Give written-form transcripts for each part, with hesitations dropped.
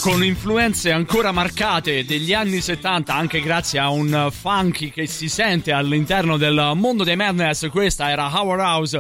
con influenze ancora marcate degli anni 70, anche grazie a un funky che si sente all'interno del mondo dei Madness. Questa era Our House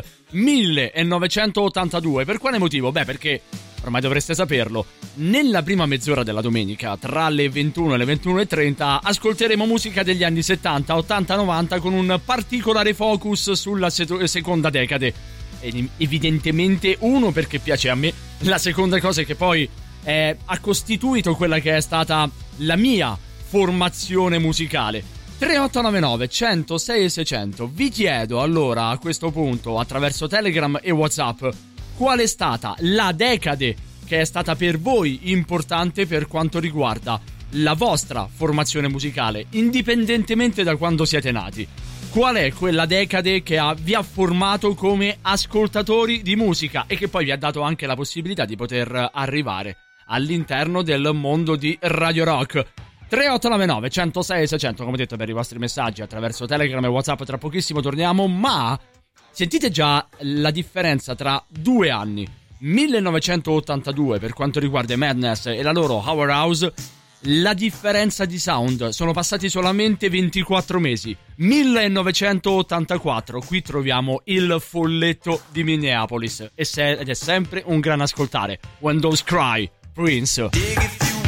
1982. Per quale motivo? Beh, perché ormai dovreste saperlo, nella prima mezz'ora della domenica, tra le 21 e le 21:30, ascolteremo musica degli anni 70, 80, 90 con un particolare focus sulla seconda decade. E evidentemente, uno, perché piace a me, la seconda cosa è che poi ha costituito quella che è stata la mia formazione musicale. 3899 106 e 600. Vi chiedo allora a questo punto, attraverso Telegram e WhatsApp, qual è stata la decade che è stata per voi importante per quanto riguarda la vostra formazione musicale, indipendentemente da quando siete nati. Qual è quella decade che vi ha formato come ascoltatori di musica e che poi vi ha dato anche la possibilità di poter arrivare all'interno del mondo di Radio Rock? 3899 106 600, come detto, per i vostri messaggi attraverso Telegram e WhatsApp. Tra pochissimo torniamo, ma sentite già la differenza tra 2 anni, 1982 per quanto riguarda i Madness e la loro Our House. La differenza di sound, sono passati solamente 24 mesi. 1984, qui troviamo il folletto di Minneapolis ed è sempre un gran ascoltare. When Those Cry, Prince.